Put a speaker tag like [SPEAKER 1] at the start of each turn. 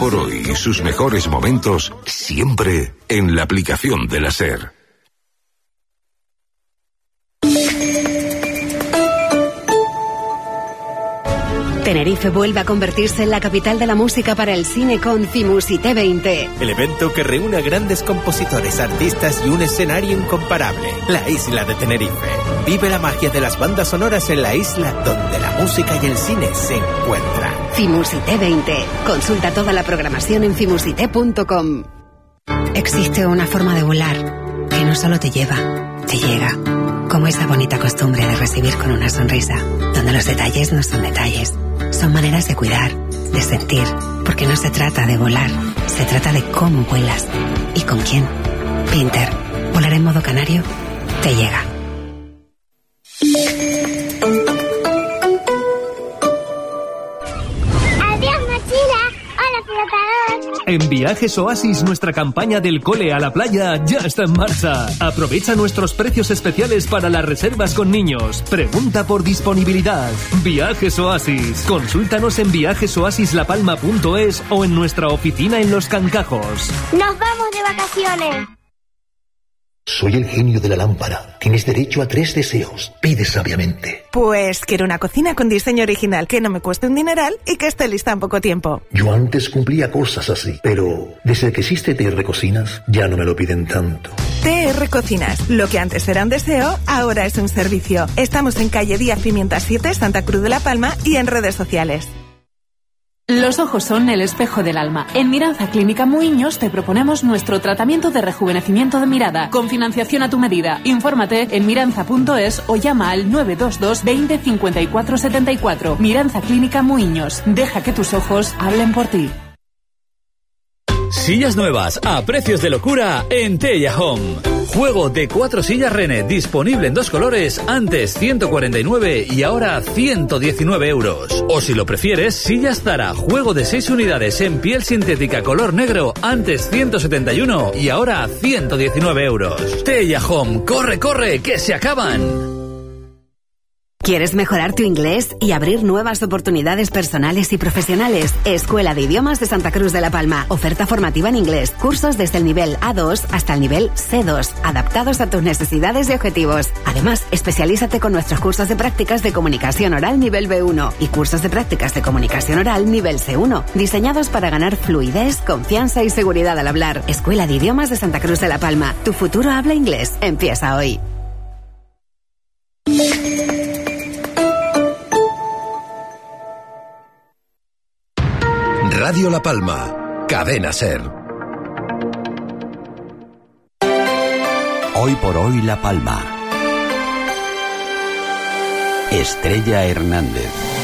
[SPEAKER 1] por hoy y sus mejores momentos siempre en la aplicación de la SER.
[SPEAKER 2] Tenerife vuelve a convertirse en la capital de la música para el cine con Cimusité 20.
[SPEAKER 3] El evento que reúne a grandes compositores, artistas y un escenario incomparable. La isla de Tenerife. Vive la magia de las bandas sonoras en la isla donde la música y el cine se encuentran.
[SPEAKER 2] Cimusité 20. Consulta toda la programación en cimusité.com. Existe una forma de volar que no solo te lleva, te llega. Como esa bonita costumbre de recibir con una sonrisa, donde los detalles no son detalles. Son maneras de cuidar, de sentir, porque no se trata de volar, se trata de cómo vuelas y con quién. Pinter, volar en modo canario, te llega.
[SPEAKER 4] ¡Adiós, mochila! ¡Hola, flotador!
[SPEAKER 5] En Viajes Oasis, nuestra campaña del cole a la playa ya está en marcha. Aprovecha nuestros precios especiales para las reservas con niños. Pregunta por disponibilidad. Viajes Oasis. Consúltanos en viajesoasislapalma.es o en nuestra oficina en Los Cancajos.
[SPEAKER 4] ¡Nos vamos de vacaciones!
[SPEAKER 6] Soy el genio de la lámpara. Tienes derecho a 3 deseos. Pide sabiamente.
[SPEAKER 7] Pues quiero una cocina con diseño original, que no me cueste un dineral y que esté lista en poco tiempo.
[SPEAKER 6] Yo antes cumplía cosas así, pero desde que existe TR Cocinas ya no me lo piden tanto.
[SPEAKER 7] TR Cocinas. Lo que antes era un deseo, ahora es un servicio. Estamos en calle Díaz Pimienta 7, Santa Cruz de la Palma y en redes sociales.
[SPEAKER 8] Los ojos son el espejo del alma. En Miranza Clínica Muiños te proponemos nuestro tratamiento de rejuvenecimiento de mirada, con financiación a tu medida. Infórmate en miranza.es o llama al 922 20 54 74. Miranza Clínica Muiños. Deja que tus ojos hablen por ti.
[SPEAKER 9] Sillas nuevas a precios de locura en Tella Home. Juego de 4 sillas Rene, disponible en 2 colores, antes 149 y ahora 119 euros. O si lo prefieres, sillas Zara, juego de 6 unidades en piel sintética color negro, antes 171 y ahora 119 euros. Tella Home, corre, corre, que se acaban.
[SPEAKER 2] ¿Quieres mejorar tu inglés y abrir nuevas oportunidades personales y profesionales? Escuela de Idiomas de Santa Cruz de la Palma. Oferta formativa en inglés. Cursos desde el nivel A2 hasta el nivel C2, adaptados a tus necesidades y objetivos. Además, especialízate con nuestros cursos de prácticas de comunicación oral nivel B1 y cursos de prácticas de comunicación oral nivel C1, diseñados para ganar fluidez, confianza y seguridad al hablar. Escuela de Idiomas de Santa Cruz de la Palma. Tu futuro habla inglés. Empieza hoy.
[SPEAKER 1] Radio La Palma, Cadena SER.
[SPEAKER 10] Hoy por hoy La Palma. Estrella Hernández.